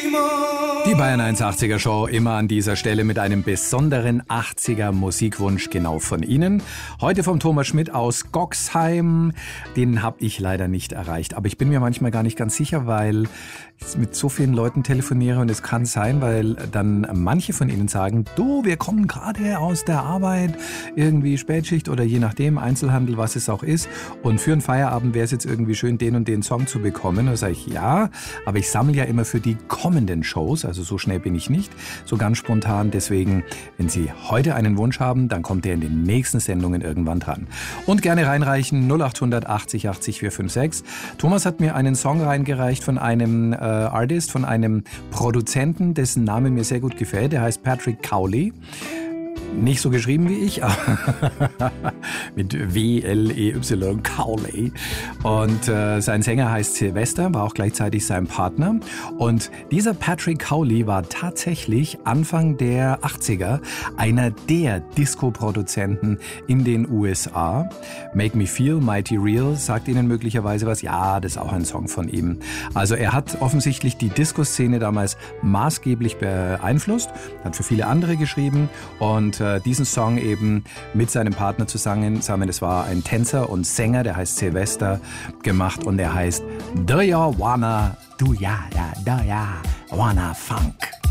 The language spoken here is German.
Die Bayern 180er Show immer an dieser Stelle mit einem besonderen 80er Musikwunsch genau von Ihnen. Heute vom Thomas Schmidt aus Goxheim. Den habe ich leider nicht erreicht. Aber ich bin mir manchmal gar nicht ganz sicher, weil ich mit so vielen Leuten telefoniere und es kann sein, weil dann manche von Ihnen sagen, du, wir kommen gerade aus der Arbeit, irgendwie Spätschicht oder je nachdem, Einzelhandel, was es auch ist. Und für einen Feierabend wäre es jetzt irgendwie schön, den und den Song zu bekommen. Da sage ich, ja, aber ich sammle ja immer für die kommenden Shows. Also so schnell bin ich nicht, so ganz spontan. Deswegen, wenn Sie heute einen Wunsch haben, dann kommt der in den nächsten Sendungen irgendwann dran. Und gerne reinreichen 0800 80 80 456. Thomas hat mir einen Song reingereicht von einem Artist, von einem Produzenten, dessen Name mir sehr gut gefällt. Der heißt Patrick Cowley. Nicht so geschrieben wie ich, aber mit W-L-E-Y, Cowley. Und sein Sänger heißt Sylvester, war auch gleichzeitig sein Partner. Und dieser Patrick Cowley war tatsächlich Anfang der 80er einer der Disco-Produzenten in den USA. Make Me Feel Mighty Real sagt Ihnen möglicherweise was. Ja, das ist auch ein Song von ihm. Also er hat offensichtlich die Disco-Szene damals maßgeblich beeinflusst, hat für viele andere geschrieben und diesen Song eben mit seinem Partner zusammen, das war ein Tänzer und Sänger, der heißt Sylvester, gemacht und der heißt Do Ya Wanna Funk.